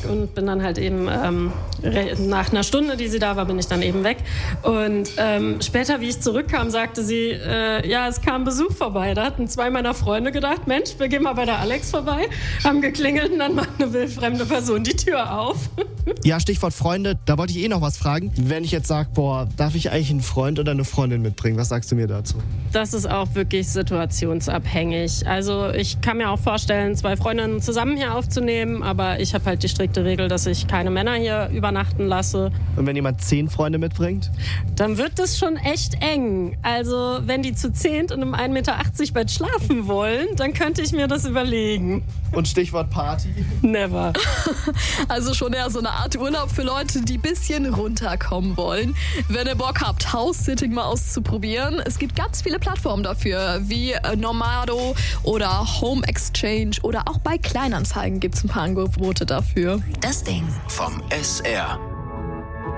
und bin dann halt eben nach einer Stunde, die sie da war, bin ich dann eben weg. Und später, wie ich zurückkam, sagte sie, es kam Besuch vorbei. Da hatten 2 meiner Freunde gedacht, Mensch, wir gehen mal bei der Alex vorbei, haben geklingelt und dann macht eine wildfremde Person die Tür auf. Ja, Stichwort Freunde, da wollte ich noch was fragen. Wenn ich jetzt sage, darf ich eigentlich einen Freund oder eine Freundin mitbringen? Was sagst du mir dazu? Das ist auch wirklich situationsabhängig. Also ich kann mir auch vorstellen, 2 Freundinnen zusammen hier aufzunehmen, aber ich habe halt die strikte Regel, dass ich keine Männer hier übernachten lasse. Und wenn jemand 10 Freunde mitbringt? Dann wird das schon echt eng. Also wenn die zu 10 in einem 1,80 Meter Bett schlafen wollen, dann könnte ich mir das überlegen. Und Stichwort Party? Never. Also schon eher so eine Art Urlaub für Leute, die ein bisschen runterkommen wollen. Wenn ihr Bock habt, House-Sitting mal auszuprobieren, es gibt ganz viele Plattformen dafür, wie Nomado oder Home Exchange oder auch bei Kleinanzeigen gibt es ein paar Angebote dafür. Das Ding vom SR.